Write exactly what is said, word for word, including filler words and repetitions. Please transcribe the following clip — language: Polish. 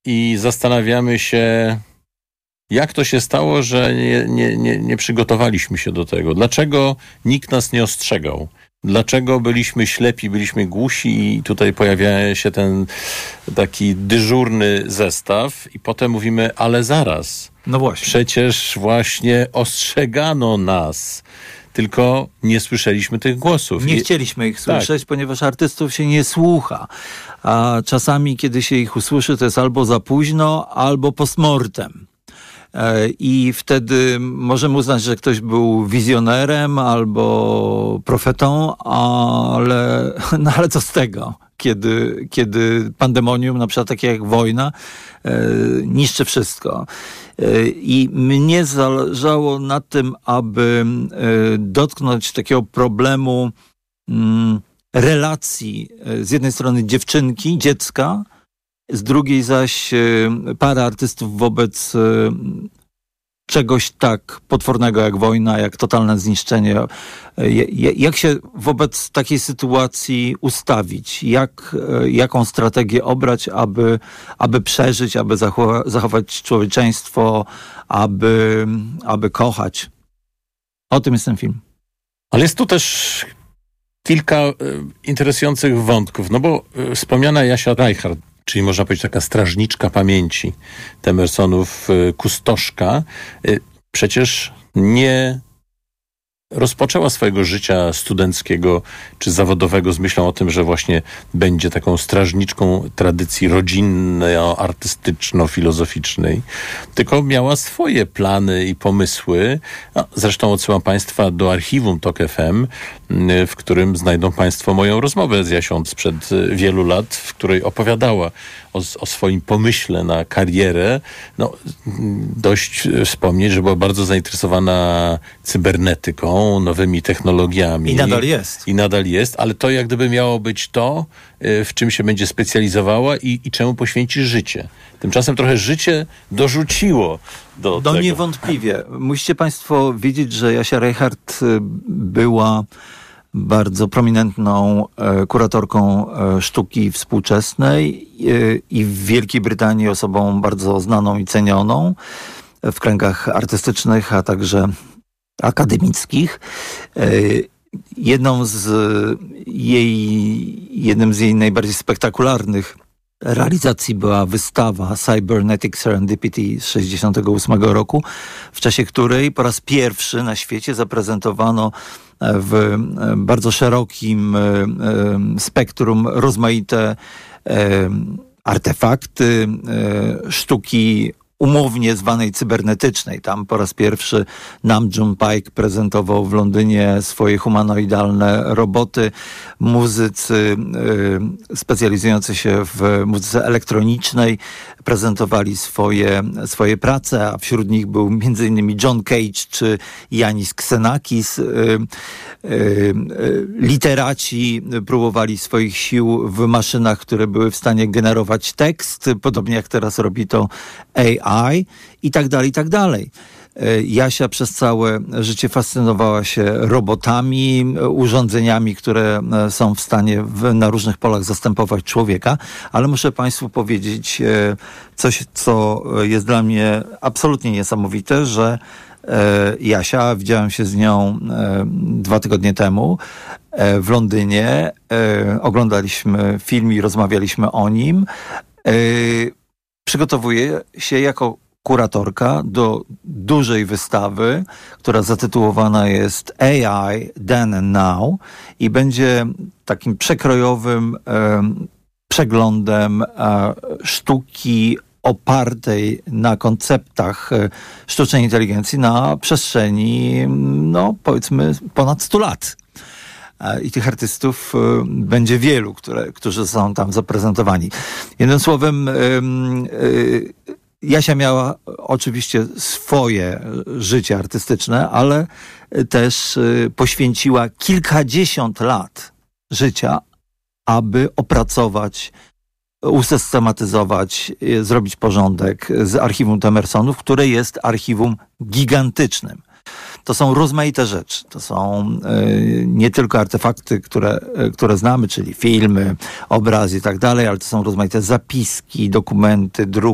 i zastanawiamy się, jak to się stało, że nie, nie, nie, nie przygotowaliśmy się do tego. Dlaczego nikt nas nie ostrzegał? Dlaczego byliśmy ślepi, byliśmy głusi i tutaj pojawia się ten taki dyżurny zestaw i potem mówimy, ale zaraz. No właśnie. Przecież właśnie ostrzegano nas. Tylko nie słyszeliśmy tych głosów. Nie chcieliśmy ich słyszeć, tak. ponieważ artystów się nie słucha. A czasami, kiedy się ich usłyszy, to jest albo za późno, albo postmortem. I wtedy możemy uznać, że ktoś był wizjonerem albo profetą, ale, no ale co z tego? Kiedy, kiedy pandemonium, na przykład takie jak wojna, e, niszczy wszystko. E, I mnie zależało na tym, aby e, dotknąć takiego problemu mm, relacji e, z jednej strony dziewczynki, dziecka, z drugiej zaś e, para artystów wobec e, czegoś tak potwornego jak wojna, jak totalne zniszczenie. Jak się wobec takiej sytuacji ustawić? Jak, jaką strategię obrać, aby, aby przeżyć, aby zachowa- zachować człowieczeństwo, aby, aby kochać? O tym jest ten film. Ale jest tu też kilka y, interesujących wątków, no bo y, wspomniana Jasia Reichardt, czyli można powiedzieć taka strażniczka pamięci Temersonów, y, kustoszka, y, przecież nie rozpoczęła swojego życia studenckiego czy zawodowego z myślą o tym, że właśnie będzie taką strażniczką tradycji rodzinno-artystyczno-filozoficznej, tylko miała swoje plany i pomysły. No, zresztą odsyłam Państwa do archiwum Tok F M, w którym znajdą Państwo moją rozmowę z Jasią sprzed wielu lat, w której opowiadała o, o swoim pomyśle na karierę. No, dość wspomnieć, że była bardzo zainteresowana cybernetyką, nowymi technologiami. I nadal jest. I nadal jest, ale to jak gdyby miało być to, w czym się będzie specjalizowała i, i czemu poświęci życie. Tymczasem trochę życie dorzuciło do No tego. niewątpliwie. Musicie Państwo wiedzieć, że Jasia Reichardt była bardzo prominentną e, kuratorką e, sztuki współczesnej e, i w Wielkiej Brytanii osobą bardzo znaną i cenioną e, w kręgach artystycznych, a także akademickich. E, jedną z jej, jednym z jej najbardziej spektakularnych realizacji była wystawa Cybernetic Serendipity z tysiąc dziewięćset sześćdziesiątego ósmego roku, w czasie której po raz pierwszy na świecie zaprezentowano w bardzo szerokim spektrum rozmaite artefakty, sztuki umownie zwanej cybernetycznej. Tam po raz pierwszy Nam June Paik prezentował w Londynie swoje humanoidalne roboty. Muzycy y, specjalizujący się w muzyce elektronicznej prezentowali swoje, swoje prace, a wśród nich był między innymi John Cage czy Yanis Xenakis. Y, y, y, literaci próbowali swoich sił w maszynach, które były w stanie generować tekst, podobnie jak teraz robi to A I i tak dalej, i tak dalej. Jasia przez całe życie fascynowała się robotami, urządzeniami, które są w stanie w, na różnych polach zastępować człowieka, ale muszę Państwu powiedzieć coś, co jest dla mnie absolutnie niesamowite, że Jasia, widziałem się z nią dwa tygodnie temu w Londynie, oglądaliśmy film i rozmawialiśmy o nim. Przygotowuje się jako kuratorka do dużej wystawy, która zatytułowana jest A I Then and Now i będzie takim przekrojowym e, przeglądem e, sztuki opartej na konceptach e, sztucznej inteligencji na przestrzeni, no powiedzmy, ponad stu lat. I tych artystów y, będzie wielu, które, którzy są tam zaprezentowani. Jednym słowem, y, y, Jasia miała oczywiście swoje życie artystyczne, ale też y, poświęciła kilkadziesiąt lat życia, aby opracować, usystematyzować, y, zrobić porządek z archiwum Temersonów, które jest archiwum gigantycznym. To są rozmaite rzeczy. To są y, nie tylko artefakty, które, y, które znamy, czyli filmy, obrazy i tak dalej, ale to są rozmaite zapiski, dokumenty, druki,